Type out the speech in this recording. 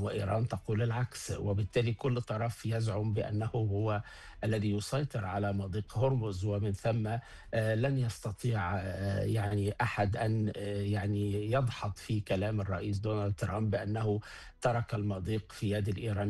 وإيران تقول العكس، وبالتالي كل طرف يزعم بأنه هو الذي يسيطر على مضيق هرمز، ومن ثم لن يستطيع يعني أحد أن يعني يدحض في كلام الرئيس دونالد ترامب بأنه ترك المضيق في يد الإيرانيين.